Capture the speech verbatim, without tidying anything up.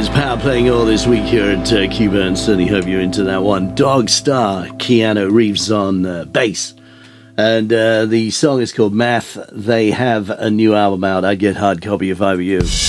is Power playing all this week here at uh, Cuba, and certainly hope you're into that one. Dog Star, Keanu Reeves on uh, bass. And uh, the song is called Math. They have a new album out. I'd get hard copy if I were you.